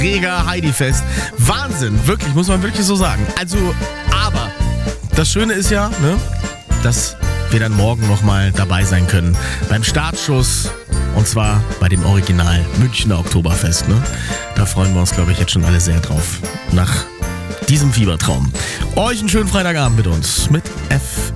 Reger Heidi-Fest. Wahnsinn, wirklich, muss man wirklich so sagen. Also, aber das Schöne ist ja, ne, dass wir dann morgen nochmal dabei sein können beim Startschuss. Und zwar bei dem Original Münchner Oktoberfest. Ne? Da freuen wir uns, glaube ich, jetzt schon alle sehr drauf. Nach diesem Fiebertraum. Euch einen schönen Freitagabend mit uns. Mit FM.